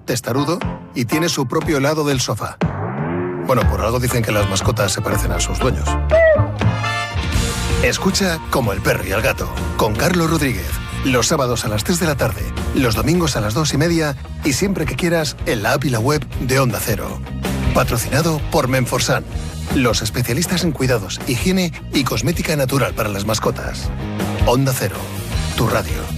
testarudo y tiene su propio lado del sofá. Bueno, por algo dicen que las mascotas se parecen a sus dueños. Escucha Como el perro y el gato, con Carlos Rodríguez. Los sábados a las 3 de la tarde, los domingos a las 2:30 y siempre que quieras en la app y la web de Onda Cero. Patrocinado por Menforsan, los especialistas en cuidados, higiene y cosmética natural para las mascotas. Onda Cero, tu radio.